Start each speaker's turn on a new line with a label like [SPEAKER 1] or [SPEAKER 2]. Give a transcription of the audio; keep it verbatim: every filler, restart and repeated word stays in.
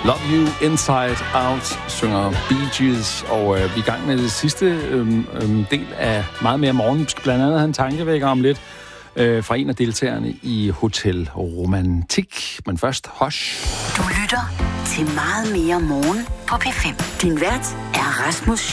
[SPEAKER 1] Love You Inside Out, synger Bee Gees, og øh, vi er i gang med det sidste øh, øh, del af meget mere morgen. Vi skal blandt andet have en tankevækker om lidt øh, fra en af deltagerne i Hotel Romantik. Men først, Hush.
[SPEAKER 2] Du lytter til meget mere morgen på P fem. Din vært er Rasmus